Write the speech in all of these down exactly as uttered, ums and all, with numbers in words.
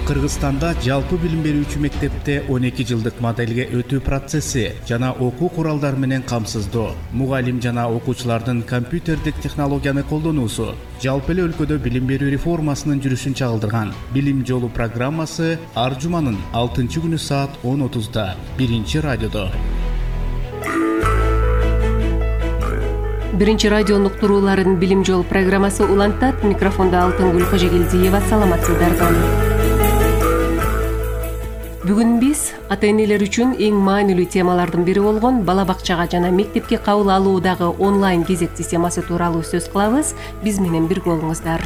Кыргызстанда жалпы билим берүүчү мектепте он эки жылдык моделге өтүү процесси жана окуу куралдары менен камсыздоо, мугалим жана окуучулардын компьютердик технологияны колдонуусу жалпы эле өлкөдө билим берүү реформасынын жүрүшүн чагылдырган. Билим жолу программасы ар жуманын алтынчы күнү саат он отузда биринчи радиодо. Биринчи радио уктурууларын билим жол программасы улантат. Микрофонда Алтынгүл Кожегелдиева. Саламатсыздарбы. Бүгүн биз ата-энелер үчүн эң маанилүү темалардын бири болгон бала бакчага жана мектепке кабыл алуудагы онлайн кезек системасы тууралуу сөз кылабыз. Биз менен бирге болуңуздар.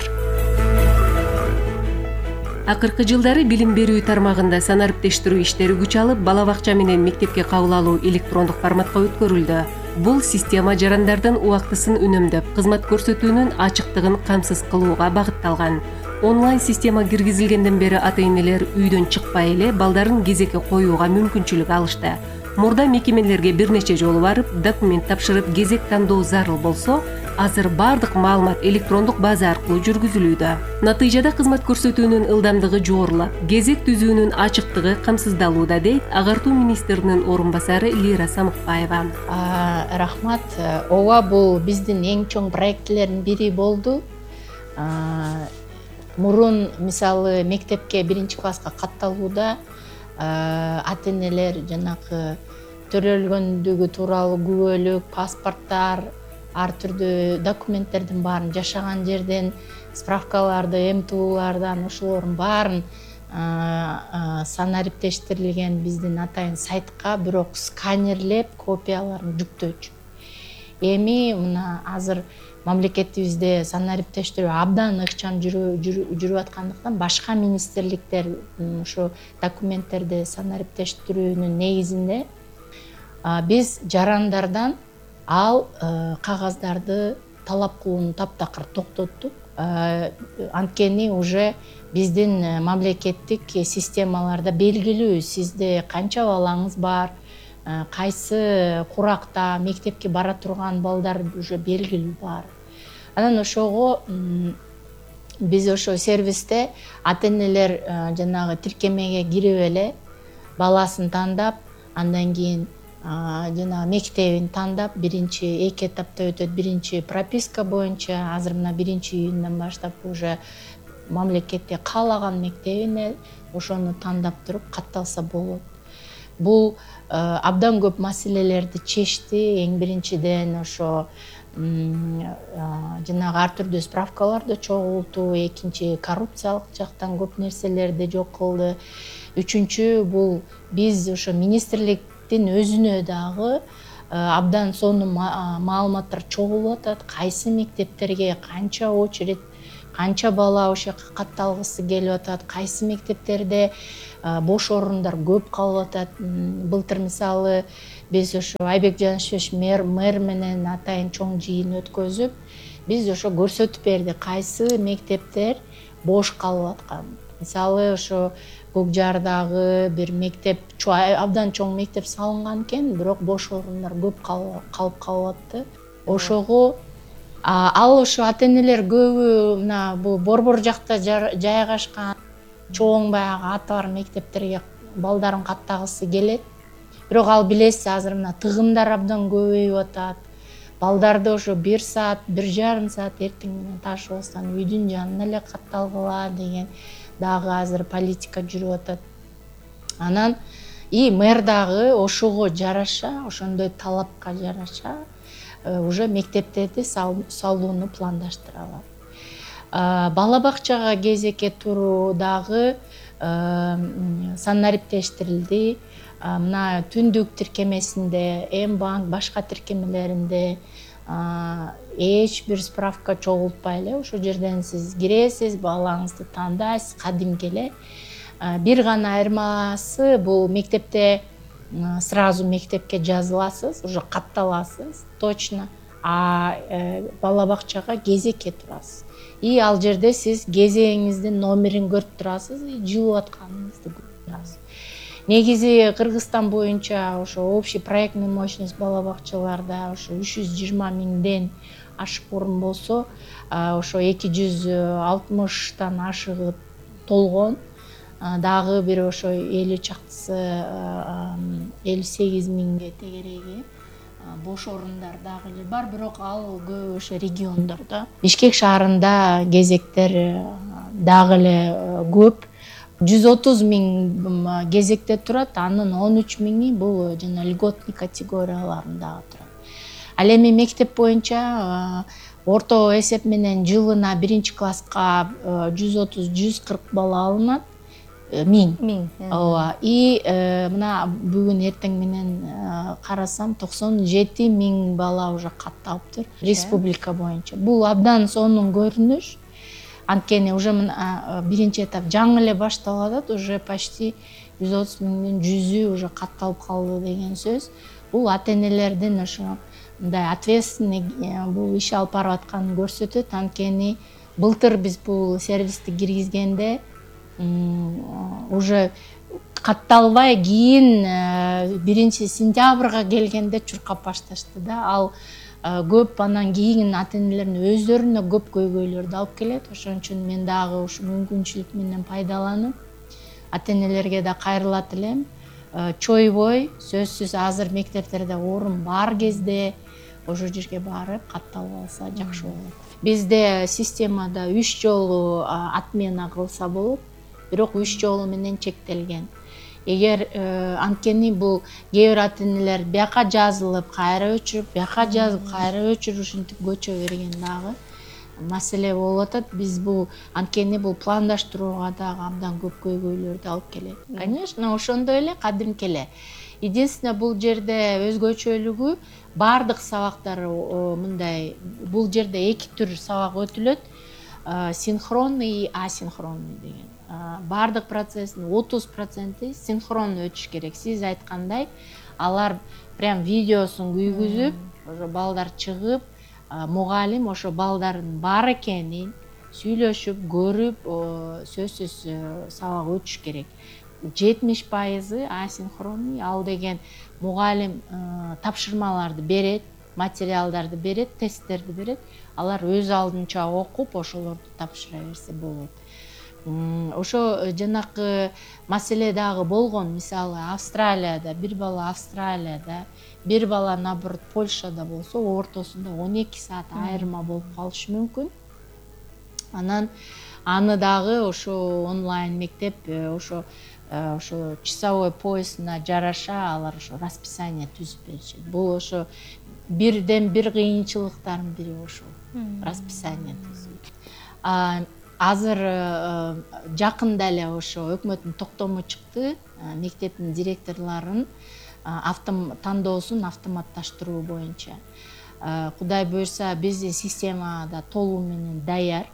Акыркы жылдары билим берүү тармагында санариптештирүү иштери күч алып, бала бакча менен мектепке кабыл алуу электрондук форматка өткөрүлдү. Бул система жарандардын убактысын үнөмдөп, кызмат көрсөтүүнүн ачыктыгын камсыз кылууга багытталган. Онлайн система киргизилгенден бери ата-энелер үйдөн чыкпай эле балдарын кезекке коюуга мүмкүнчүлүк алышты. Мурда мекемелерге бир нече жолу барып, документ тапшырып, кезек тандоо зарыл болсо, азыр бардык маалымат электрондук база аркылуу жүргүзүлүүдө. Натыйжада кызмат көрсөтүүнүн ылдамдыгы жогорулап, кезек түзүүнүн ачыктыгы камсыздалууда, дейт Агартуу министринин орун басары Лира Самыкбаева. Рахмат. Ооба, бул биздин эң чоң проектлердин бири болду. Мурун мисалы мектепке биринчи класска катталууда ата-энелер жанагы төрөлгөндүгү тууралуу күбөлүк, паспорттар, ар түрдүү документтердин баарын жашаган жерден, справкаларды, эмтуулардан ошолордун баарын санариптештирилген биздин атайын сайтка бирок сканерлеп копияларын жүктөөчү. Эми мына азыр мамлекетибизде санариптештирүү абдан ыкчам жүрүп аткандыктан башка министрликтер ушу документтерди санариптештирүүнүн негизинде биз жарандардан ал кагаздарды талап кылууну таптакыр токтоттук. Анткени уже биздин мамлекеттик системаларда белгилүү сизде канча балаңыз бар, кайсы куракта мектепке бара турган балдар уже белгилүү бар. Анан ошого биз ошо сервисте ата-энелер жанагы тиркемеге кирип эле баласын тандап, андан кийин жана мектебин тандап, биринчи эки этапта өтөт. Биринчи прописка боюнча азыр мына биринчи июндан баштап уже мамлекетте каалаган мектебине ошону тандап туруп катталса болот. Бул абдан көп маселелерди чечти. Эң биринчиден ошо жанагы ар түрдүү справкаларды чогултуу, экинчи коррупциялык жактан көп нерселерди жок кылды. Үчүнчү бул биз ошо министрликтин өзүнө дагы абдан сонун маалыматтар чогулуп атат. Кайсы мектептерге канча очередь, канча бала ошо жака катталгысы келип атат, кайсы мектептерде бош орундар көп калып атат. Былтыр мисалы биз ошо Айбек Жанышевич мэр менен атайын чоң жыйын өткөзүп, биз ошо көрсөтүп бердик кайсы мектептер бош калып аткан. Мисалы ошо Көкжардагы бир мектеп, абдан чоң мектеп салынган экен, бирок бош орундар көп калып калып атты. Ошого ал ошо ата-энелер көбү мына бул Борбор жакта жайгашкан чоң баягы аты бар мектептерге балдарын каттагысы келет. Бирок ал билесиз, азыр мына тыгындар абдан көбөйүп атат. Балдарды ошо бир саат, бир жарым саат эртең менен ташып алсаң үйдүн жанына эле катталгыла деген дагы азыр политика жүрүп атат. Анан и мэр дагы ошого жараша, ошондой талапка жараша уже мектептерди салууну пландаштыра алат. Бала бакчага кезекке туруу дагы санариптештирилди. Мына түндүк тиркемесинде, М-банк, башка тиркемелеринде эч бир справка чогултпай эле ошол жерден сиз киресиз, балаңызды тандайсыз, кадимки эле. Бир гана айырмасы бул мектепте сразу мектепке жазыласыз, уже катталасыз, точно. А бала бакчага кезекке турасыз. И ал жерде сиз кезегиңиздин номерин көрүп турасыз, жылып атканыңызды көрүп турасыз. Негизи Кыргызстан боюнча ошо общий проектный мощность бала бакчаларда ошо үч жүз жыйырма миңден ашык орун болсо, ошо эки жүз алтымыштан ашыгы толгон. дагы бир ошо элүү чактысы элүү сегиз миңге тегереги бош орундар дагы эле бар, бирок ал көбү ошо региондордо. Бишкек шаарында кезектер дагы эле көп. жүз отуз миң кезекте турат, анын он үч миңи бул жана льготный категорияларында турат. Ал эми мектеп боюнча орто эсеп менен жылына биринчи класска жүз отуз жүз кырк бала алынат. Миң. Миң. Ооба. И мына бүгүн эртең менен карасам токсон жети миң бала уже катталыптыр республика боюнча. Бул абдан сонун көрүнүш. Анткени уже мына биринчи этап жаңы эле башталып атат, уже почти жүз отуз миңдин жүзү уже катталып калды деген сөз. Бул ата-энелердин ошо мындай ответственный бул иш алып барып атканын көрсөтөт. Анткени былтыр биз бул сервисти киргизгенде уже катталбай кийин биринчи сентябрга келгенде чуркап башташты да. Ал көп анан кийин ата-энелердин өздөрүнө көп көйгөйлөрдү алып келет. Ошон үчүн мен дагы ушу мүмкүнчүлүк менен пайдаланып ата-энелерге да кайрылат элем. Чойбой сөзсүз азыр мектептерде орун бар кезде ошол жерге барып катталып алса жакшы болот. Бизде системада үч жолу отмена кылса болот, бирок үч жолу менен чектелген. Эгер анткени бул кээ бир ата-энелер бияка жазылып, кайра өчүрүп, бияка жазып, кайра өчүрүп ушинтип көчө берген дагы маселе болуп атат. Биз бул анткени бул пландаштырууга дагы абдан көп көйгөйлөрдү алып келет. Конечно, ошондой эле кадимки эле. Единственное, бул жерде өзгөчөлүгү бардык сабактар мындай, бул жерде эки түр сабак өтүлөт. Синхронный и асинхронный деген. Бардык процесстин отуз проценти синхронный өтүш керек. Сиз айткандай, алар прям видеосун күйгүзүп, ошо балдар чыгып, мугалим ошо балдардын бар экенин сүйлөшүп, көрүп, сөзсүз сабак өтүш керек. жетимиш пайызы асинхронный, ал деген мугалим тапшырмаларды берет, материалдарды берет, тесттерди берет. Алар өз алдынча окуп, ошолорду тапшыра берсе болот. Ошо жанакы маселе дагы болгон. Мисалы, Австралияда бир бала Австралияда, бир бала наоборот Польшада болсо, ортосунда он эки саат айырма болуп калышы мүмкүн. Анан аны дагы ошо онлайн мектеп ошо ошо часовой поясына жараша алар ошо расписание түзүп беришет. Бул ошо бирден бир кыйынчылыктардын бири ошо расписание түзүү. Азыр жакында эле ошо өкмөттүн токтому чыкты, мектептин директорлорун тандоосун автоматташтыруу боюнча. Кудай буйрса, биздин системада толуу менен даяр.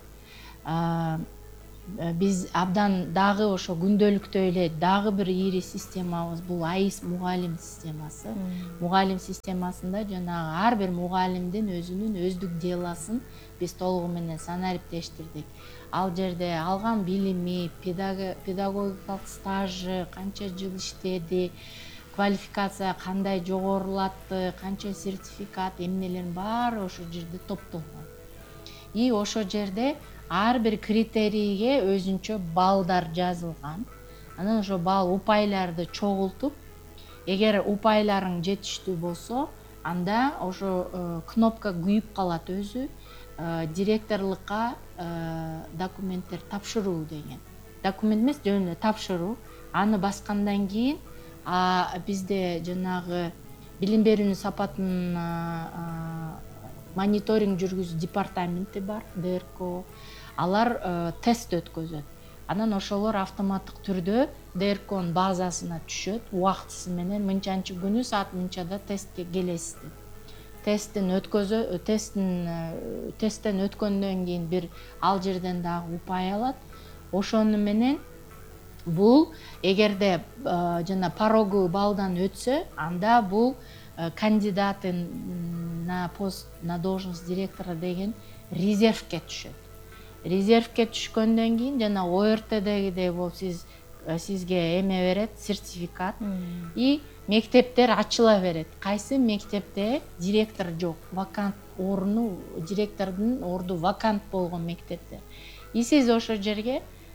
Биз абдан дагы ошо күндөлүктөй эле дагы бир ири системабыз бул АИС мугалим системасы. Мугалим системасында жанагы ар бир мугалимдин өзүнүн өздүк делосын биз толугу менен санариптештирдик. Ал жерде алган билими, педагогикалык стажы, канча жыл иштеди, квалификация кандай жогорулатты, канча сертификат, эмнелердин баары ошол жерде топтолгон. И ошол жерде ар бир критерийге өзүнчө балдар жазылган. Анан ошо балл упайларды чогултуп, эгер упайларың жетиштүү болсо, анда ошо кнопка күйүп калат өзү, директорлукка документтер тапшыруу деген. Документ эмес, жөн эле тапшыруу. Аны баскандан кийин бизде жанагы билим берүүнүн сапатын мониторинг жүргүзүү департаменти бар, ДРКО. Алар тест өткөзөт. Анан ошолор автоматтык түрдө ДРКонун базасына түшөт, убактысы менен мынчанчы күнү саат мынчада тестке келесиз деп. Тесттен өткөзө, тесттен тесттен өткөндөн кийин бир ал жерден дагы упай алат. Ошону менен бул эгерде жана пороговый баллдан өтсө, анда бул кандидатын на пост на должность директора деген резервке түшөт. Резервке түшкөндөн кийин жана О Р Тдегидей болуп сиз сизге эме берет, сертификат. И мектептер ачыла берет. Кайсы мектепте директор жок, вакант орну, директордун орду вакант болгон мектептер. И сиз ошол жерге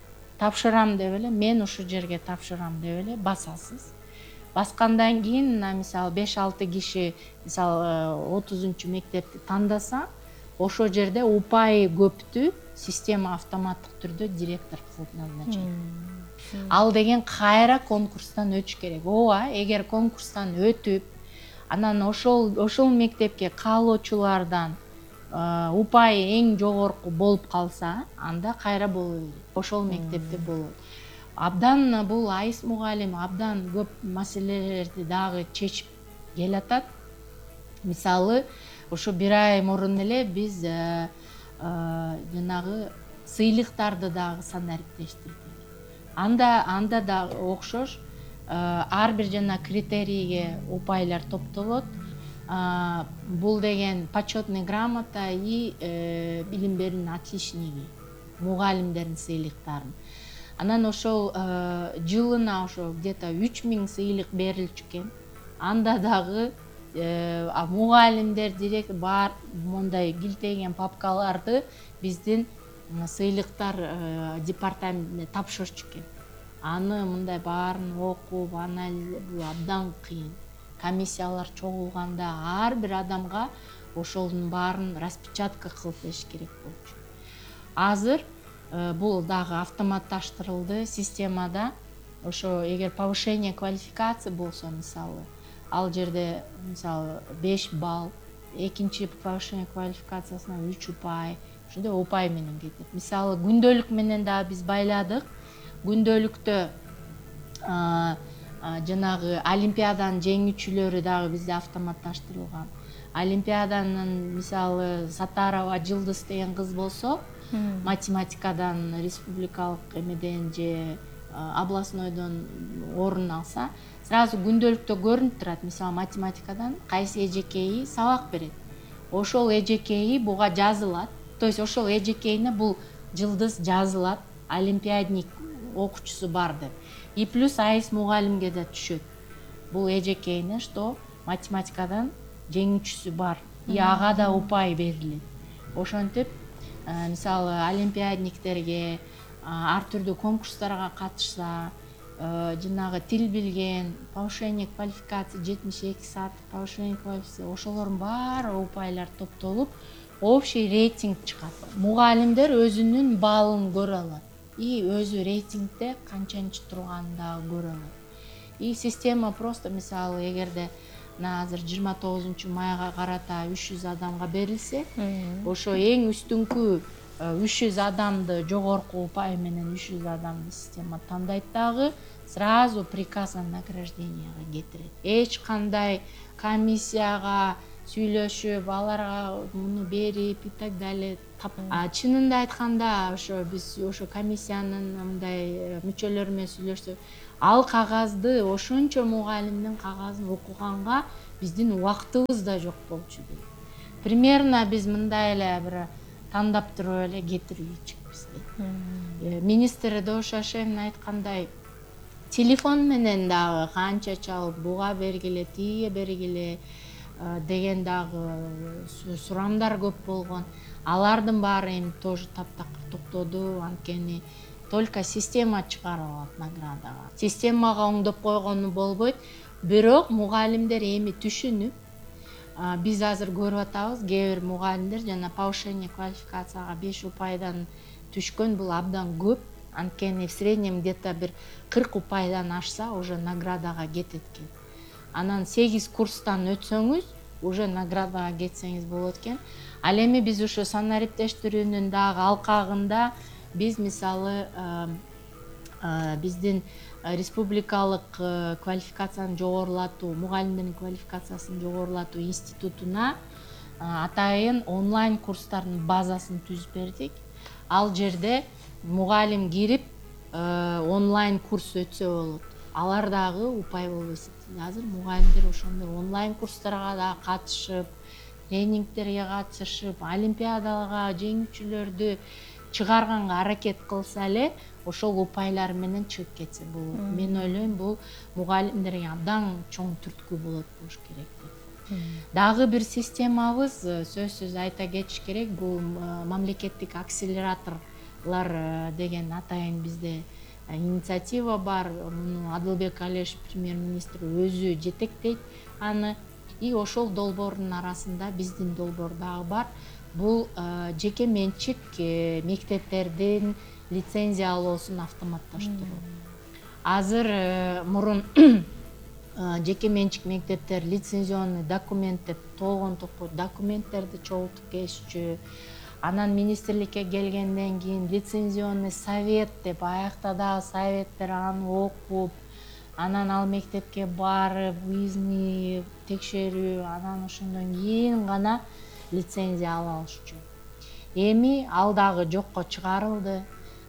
тапшырам деп эле, мен ушул жерге тапшырам деп эле басасыз. Баскандан кийин мына мисалы беш алты киши мисалы отузунчу мектепти тандаса, ошол жерде упайы көптү система автоматтык түрдө директор кылып назначат. Ал деген кайра конкурстан өтүш керек. Ооба, эгер конкурстан өтүп, анан ошол ошол мектепке каалоочулардан упайы эң жогорку болуп калса, анда кайра боло берет. Ошол мектепте болот. Абдан бул Айс мугалим абдан көп маселелерди дагы чечип келатат. Мисалы, ошо бир ай мурун эле биз жанагы сыйлыктарды дагы санариптештирдик. Анда анда да окшош ар бир жана критерийге упайлар топтолот. Бул деген почетный грамота и билим берүүнүн отличниги, мугалимдердин сыйлыктарын. Анан ошол жылына ошо где-то үч миң сыйлык берилчү экен. Анда дагы мугалимдер, директор бар мондай килтеген папкаларды биздин сыйлыктар департаментине тапшырчу экен. Аны мындай баарын окуп, анализ бул абдан кыйын. Комиссиялар чогулганда ар бир адамга ошолдун баарын распечатка кылып бериш керек болчу. Азыр бул дагы автоматташтырылды системада. Ошо эгер повышение квалификации болсо, мисалы, ал жерде мисалы беш балл, экинчи повышение квалификациясына үч упай, ошондой упай менен кетет. Мисалы күндөлүк менен да биз байладык. Күндөлүктө жанагы олимпиаданын жеңүүчүлөрү дагы бизде автоматташтырылган. Олимпиаданын мисалы Сатарова Жылдыз деген кыз болсо, математикадан республикалык эмеден же областнойдон орун алса, сразу күндөлүктө көрүнүп турат. Мисалы математикадан кайсы эжекейи сабак берет. Ошол эжекейи буга жазылат. То есть ошол эжекейине бул Жылдыз жазылат, олимпиадник окуучусу бар деп. И плюс Айс мугалимге да түшөт. Бул эжекейине что математикадан жеңүүчүсү бар. И ага да упай берилет. Ошентип, мисалы олимпиадниктерге ар түрдүү конкурстарга катышса, жанагы тил билген, повышение квалификации жетимиш эки саат, повышение квалификации, ошолордун баары упайлар топтолуп, общий рейтинг чыгат. Мугалимдер өзүнүн баллын көрө алат. И өзү рейтингде канчанчы турганын дагы көрө алат. И система просто мисалы эгерде азыр жыйырма тогузунчу майга карата үч жүз адамга берилсе, ошо эң үстүңкү үч жүз адамды жогорку упай менен үч жүз адамды система тандайт дагы сразу приказ о награжденияга кетирет. Эч кандай комиссияга сүйлөшүп, аларга муну берип и так далее. Чынында айтканда, ошо биз ошо комиссиянын мындай мүчөлөрү менен сүйлөшсөк, ал кагазды, ошончо мугалимдин кагазын окуганга биздин убактыбыз да жок болчу дейт. Примерно биз мындай эле бир тандап туруп эле кетирүүчүбүз дейт. Министр Дошашевдин айткандай, телефон менен дагы канча чалып, буга бергиле, тиге бергиле деген дагы сурамдар көп болгон. Алардын баары эми тоже таптакыр токтоду, анткени только система чыгарып алат наградага. Системага оңдоп койгону болбойт, бирок мугалимдер эми түшүнүп, биз азыр көрүп атабыз, кээ бир мугалимдер жана повышение квалификацияга беш упайдан түшкөн, бул абдан көп. Анткени в среднем где-то бир кырк упайдан ашса, уже наградага кетет экен. Анан сегиз курстан өтсөңүз, уже наградага кетсеңиз болот экен. Ал эми биз ушу санариптештирүүнүн дагы алкагында биз мисалы биздин республикалык квалификацияны жогорулатуу, мугалимдердин квалификациясын жогорулатуу институтуна атайын онлайн курстардын базасын түзүп бердик. Ал жерде мугалим кирип онлайн курс өтсө болот. Алар дагы упай болуп эсептелет. Азыр мугалимдер ошондой онлайн курстарга да катышып, тренингтерге катышып, олимпиадага жеңүүчүлөрдү чыгарганга аракет кылса эле, ошол упайлар менен чыгып кетсе болот. Мен ойлойм, бул мугалимдерге абдан чоң түрткү болот болуш керек деп. Дагы бир системабыз, сөзсүз айта кетиш керек, бул мамлекеттик акселератор деген атайын бизде инициатива бар. Муну Адылбек Алешев премьер-министр өзү жетектейт аны. И ошол долбоордун арасында биздин долбоор дагы бар. Бул жеке менчик мектептердин лицензия алуусун автоматташтыруу. Азыр мурун жеке менчик мектептер лицензионный документти толгон топко документтерди чогултуп келишчү. Анан министрликке келгенден кийин лицензионный совет деп аякта дагы советтер аны окуп, анан ал мектепке барып, выездный текшерүү, анан ошондон кийин гана лицензия ала алышчу. Эми ал дагы жокко чыгарылды.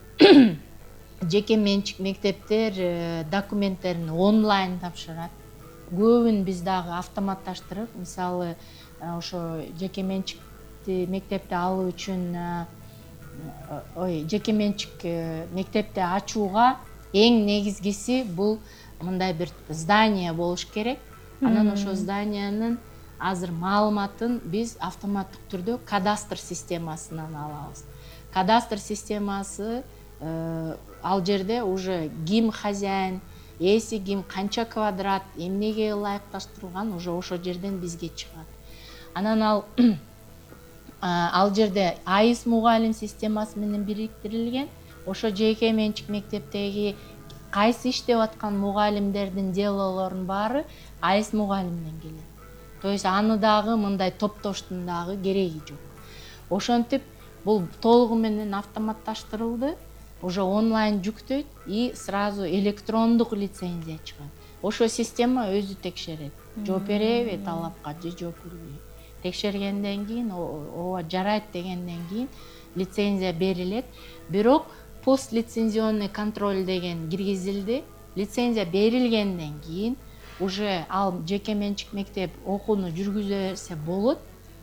Жеке менчик мектептер документтерин онлайн тапшырат. Көбүн биз дагы автоматташтырып, мисалы, ошо жеке менчик мектепти алуу үчүн ой, жеке менчик мектепти ачууга эң негизгиси бул мындай бир здание болуш керек. Анан ошо зданиянын азыр маалыматын биз автоматтык түрдө кадастр системасынан алабыз. Кадастр системасы ал жерде уже ким хозяин, эси ким, канча квадрат, эмнеге ылайыкташтырылган уже ошо жерден бизге чыгат. Анан ал ал жерде айыс мугалим системасы менен бириктирилген. Ошо жеке менчик мектептеги кайсы иштеп аткан мугалимдердин делолорунун баары айыс мугалимден келет. То есть аны дагы мындай топтоштун дагы кереги жок. Ошентип бул толугу менен автоматташтырылды. Уже онлайн жүктөйт и сразу электрондук лицензия чыгат. Ошо система өзү текшерет. Жооп береби талапка же жооп бербейби. Текшергенден кийин, ооба жарайт дегенден кийин лицензия берилет. Бирок постлицензионный контроль деген киргизилди. Лицензия берилгенден кийин уже ал жеке менчик мектеп окууну жүргүзө болот.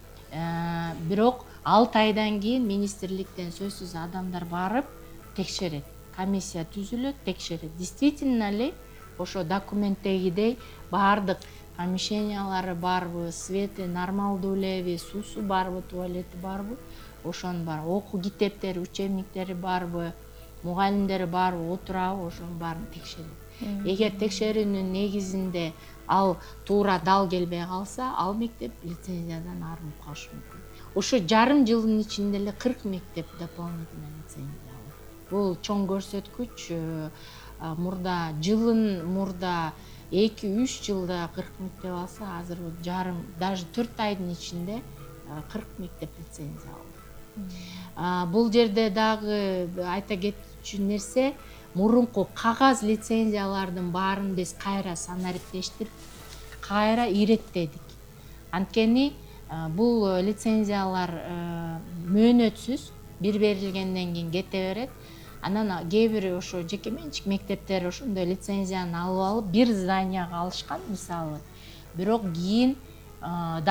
Бирок алты айдан кийин министрликтен сөзсүз адамдар барып текшерет. Комиссия түзүлөт, текшерет. Действительно ли ошо документтегидей баардык помещениялары барбы, свети нормалдуу элеби, суусу барбы, туалети барбы, ошонун бар. Окуу китептери, учебниктери барбы, мугалимдери барбы, отурабы, ошонун баарын текшерет. Эгер текшерүүнүн негизинде ал туура дал келбей калса, ал мектеп лицензиядан арылып калышы мүмкүн. Ошо жарым жылдын ичинде эле кырк мектеп дополнительный лицензия алат. Бул чоң көрсөткүч. Мурда жылын мурда эки үч жылда кырк мектеп алса, азыр жарым, даже төрт айдын ичинде кырк мектеп лицензия алды. Бул жерде дагы айта кетчү нерсе, мурунку кагаз лицензиялардын баарын биз кайра санариптештирип, кайра иреттедик. Анткени бул лицензиялар мөөнөтсүз, бир берилгенден кийин кете берет. Анан кээ бир ошо жеке менчик мектептер ошондой лицензияны алып алып бир зданияга алышкан мисалы. Бирок кийин